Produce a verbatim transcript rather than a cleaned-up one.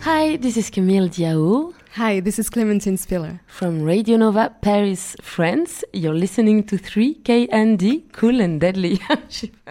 Hi, this is Camille Diao. Hi, this is Clementine Spiller. From Radio Nova Paris, France. You're listening to three K N D, Cool and Deadly.